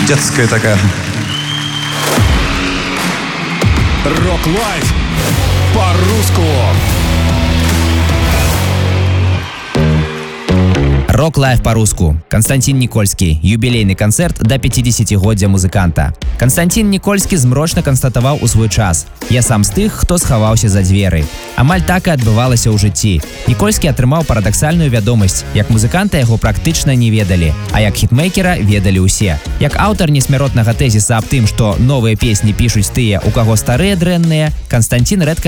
детская такая. Рок-лайф по-русски. Рок-лайф по-руску. Константин Никольскі. Юбілейны канцэрт да 50-годдзя музыканта. Константин Никольскі змрочна канстатаваў у свой час: «Я сам з тых, хто схаваўся за дзверы». Амаль так і адбывалася ў жыцці. Никольскі атрымаў парадаксальную вядомасць. Як музыканта яго практычна не ведалі, а як хітмейкера ведалі ўсе. Як аўтар несмяротнага тэзіса аб тым, што новыя песні пішуць тыя, у каго старыя дрэнныя, Константин рэдка